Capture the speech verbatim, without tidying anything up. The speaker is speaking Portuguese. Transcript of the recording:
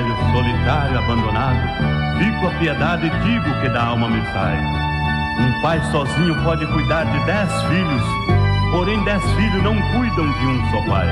velho, solitário, abandonado, fico a piedade e digo que da alma me sai. Um pai sozinho pode cuidar de dez filhos, porém dez filhos não cuidam de um só pai.